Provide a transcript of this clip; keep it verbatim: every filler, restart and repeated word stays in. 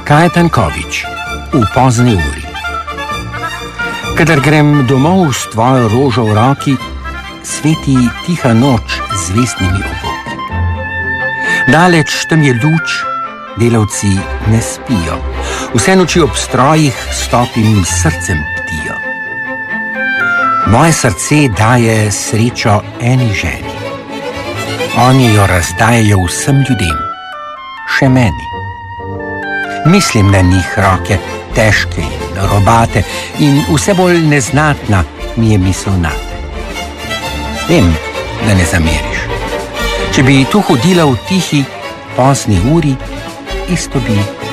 Kajetan Kovič v pozni uri. Kadar grem domov s tvojo rožo v roki, sveti tiha noč z zvestnimi oboki. Daleč tam je luč, delavci ne spijo, vse noči ob strojih s topim srcem bdijo. Moje srce daje srečo eni ženi. Oni jo razdajajo vsem ljudem, še meni. Mislim na njih roke, težke in robate, in vse bolj neznatna mi je misel nate. Vem, da ne zameriš. Če bi tu hodila v tihi, pozni uri, isto bi